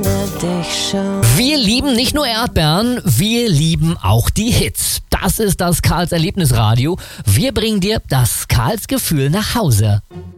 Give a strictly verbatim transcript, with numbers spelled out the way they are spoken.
Wir lieben nicht nur Erdbeeren, wir lieben auch die Hits. Das ist das Karls Erlebnisradio. Wir bringen dir das Karls Gefühl nach Hause.